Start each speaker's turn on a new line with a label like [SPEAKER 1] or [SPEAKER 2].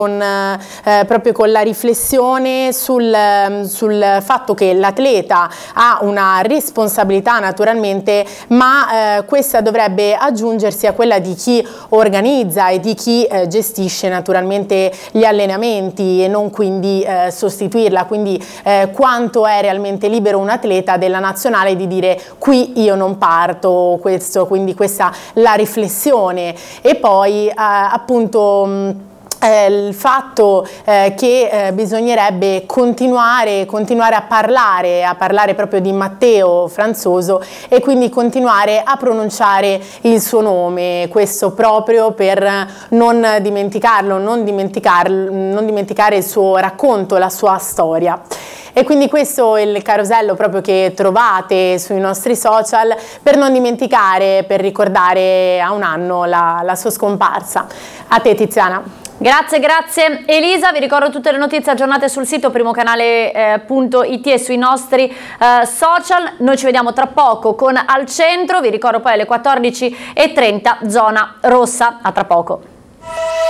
[SPEAKER 1] proprio con la riflessione sul fatto che l'atleta ha una responsabilità naturalmente, ma questa dovrebbe aggiungersi a quella di chi organizza e di chi gestisce naturalmente gli allenamenti e non quindi sostituirla, quindi quanto è realmente libero un atleta della nazionale di dire qui io non parto, quindi questa la riflessione. E poi appunto il fatto che bisognerebbe continuare a parlare proprio di Matteo Franzoso e quindi continuare a pronunciare il suo nome, questo proprio per non dimenticarlo, non dimenticare il suo racconto, la sua storia. E quindi questo è il carosello proprio che trovate sui nostri social per non dimenticare, per ricordare a un anno la sua scomparsa. A te Tiziana.
[SPEAKER 2] Grazie Elisa, vi ricordo tutte le notizie aggiornate sul sito primocanale.it e sui nostri social. Noi ci vediamo tra poco con Al Centro, vi ricordo poi alle 14:30 zona rossa. A tra poco.